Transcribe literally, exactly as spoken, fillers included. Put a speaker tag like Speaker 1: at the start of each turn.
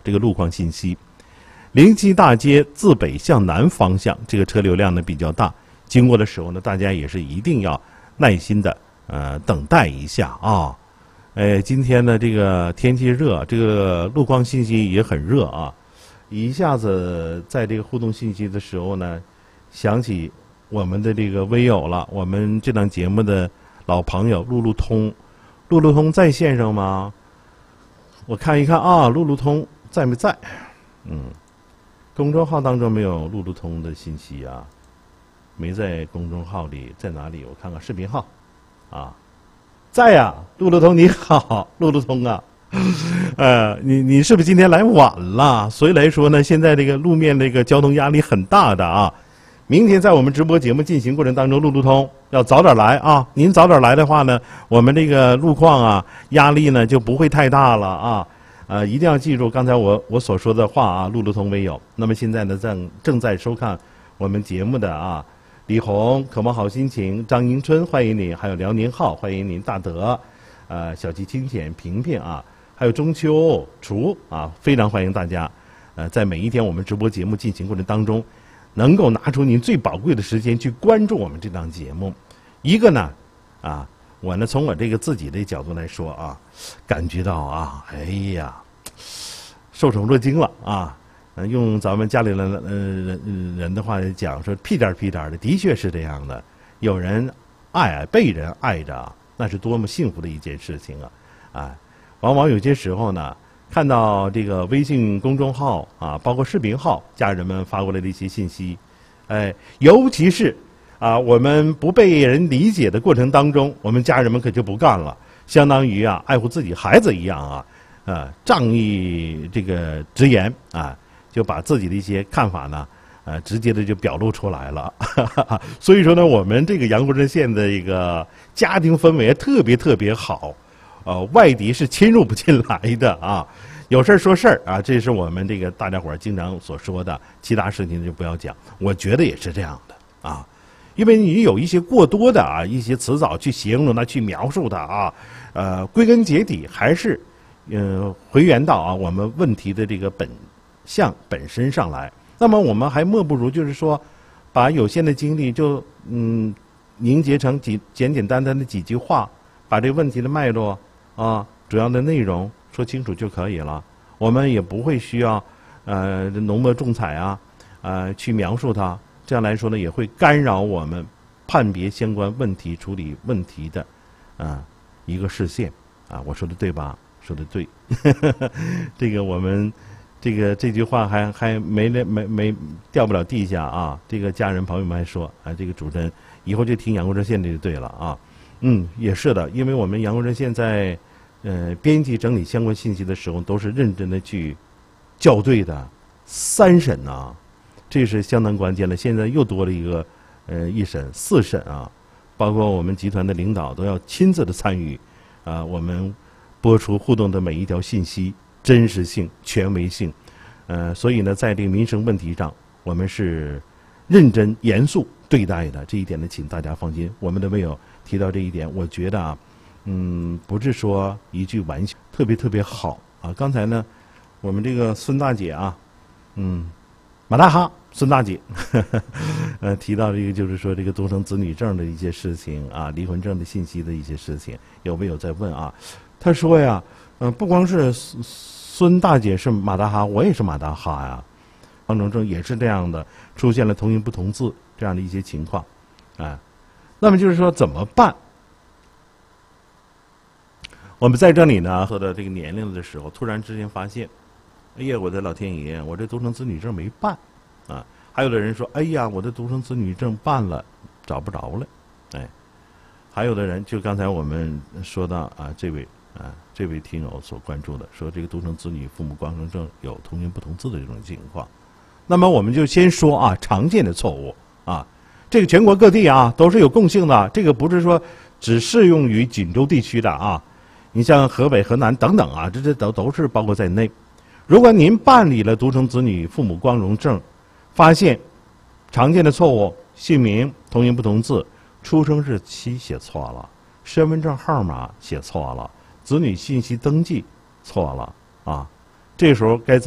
Speaker 1: 这个路况信息。灵溪大街自北向南方向，这个车流量呢比较大，经过的时候呢，大家也是一定要耐心的呃等待一下啊。哎，今天呢这个天气热，这个路况信息也很热啊。一下子在这个互动信息的时候呢，想起我们的这个微友了，我们这档节目的老朋友路路通，路路通在线上吗？我看一看啊，路路通在没在？嗯。公众号当中没有路路通的信息啊，没在公众号里，在哪里？我看看视频号，啊，在呀、啊，路路通你好，路路通啊，呃，你你是不是今天来晚了？所以来说呢，现在这个路面这个交通压力很大的啊。明天在我们直播节目进行过程当中，路路通要早点来啊。您早点来的话呢，我们这个路况啊压力呢就不会太大了啊。呃，一定要记住刚才我我所说的话啊，路路通微友。那么现在呢，正正在收看我们节目的啊，李红、渴望好心情、张迎春，欢迎你；还有辽宁号，欢迎您；大德，呃，小鸡清浅、平平啊，还有中秋、厨啊，非常欢迎大家。呃，在每一天我们直播节目进行过程当中，能够拿出您最宝贵的时间去关注我们这档节目。一个呢，啊。我呢，从我这个自己的角度来说啊，感觉到啊，哎呀，受宠若惊了啊！用咱们家里的呃人人的话讲，说屁颠儿屁颠儿的，的确是这样的。有人爱，被人爱着，那是多么幸福的一件事情啊！啊，往往有些时候呢，看到这个微信公众号啊，包括视频号，家人们发过来的一些信息，哎，尤其是。啊，我们不被人理解的过程当中，我们家人们可就不干了，相当于啊爱护自己孩子一样啊，呃仗义这个直言啊，就把自己的一些看法呢，呃直接的就表露出来了。所以说呢，我们这个阳谷镇县的一个家庭氛围特别特别好，呃外敌是侵入不进来的啊。有事儿说事儿啊，这是我们这个大家伙儿经常所说的，其他事情就不要讲。我觉得也是这样的啊。因为你有一些过多的啊一些词藻去形容它，去描述它啊，呃，归根结底还是，呃，回源到啊我们问题的这个本相本身上来。那么我们还莫不如就是说，把有限的精力就嗯凝结成几简简单单的几句话，把这个问题的脉络啊主要的内容说清楚就可以了。我们也不会需要呃浓墨重彩啊，呃去描述它。这样来说呢，也会干扰我们判别相关问题、处理问题的啊一个视线啊。我说的对吧？说的对。这个我们这个这句话还还没没没没掉不了地下啊。这个家人朋友们还说啊，这个主持人以后就听阳谷镇县这就对了啊。嗯，也是的，因为我们阳谷镇县在呃编辑整理相关信息的时候，都是认真的去校对的，三审啊。这是相当关键的。现在又多了一个，呃，一审、四审啊，包括我们集团的领导都要亲自的参与，啊，我们播出互动的每一条信息真实性、权威性，呃，所以呢，在这个民生问题上，我们是认真严肃对待的。这一点呢，请大家放心。我们的微友提到这一点，我觉得啊，嗯，不是说一句玩笑，特别特别好啊。刚才呢，我们这个孙大姐啊，嗯。马大哈，孙大姐，呵呵呃，提到这个就是说这个独生子女证的一些事情啊，离婚证的信息的一些事情，有没有在问啊？他说呀，嗯、呃，不光是孙大姐是马大哈，我也是马大哈呀，方程证也是这样的，出现了同音不同字这样的一些情况，啊，那么就是说怎么办？我们在这里呢，说到这个年龄的时候，突然之间发现。哎呀，我的老天爷，我这独生子女证没办，啊！还有的人说，哎呀，我的独生子女证办了，找不着了，哎！还有的人就刚才我们说到啊，这位啊，这位听友所关注的，说这个独生子女父母光荣证有同音不同字的这种情况，那么我们就先说啊，常见的错误啊，这个全国各地啊都是有共性的，这个不是说只适用于锦州地区的啊，你像河北、河南等等啊，这这都都是包括在内。如果您办理了独生子女父母光荣证，发现常见的错误，姓名同音不同字，出生日期写错了，身份证号码写错了，子女信息登记错了啊，这时候该怎么